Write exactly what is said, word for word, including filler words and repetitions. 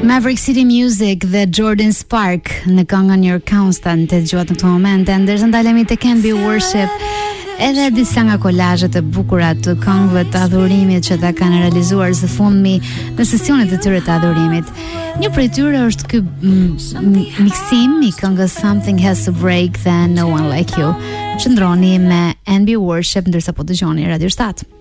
Maverick City Music dhe Jordan Spark në këngën Your Constant të dëgjuat në këtë moment, ndërsa ndalemi te Can Be Worship, edhe disa nga kolazhet e bukura të këngëve të adhurimit që ta kanë realizuar së fundmi në sesionet e tyre të adhurimit. Një prej tyre është ky miksim i këngës Something Has to Break Then No One Like You. Qëndroni me Can Be Worship ndërsa po dëgjoni Radio shtat.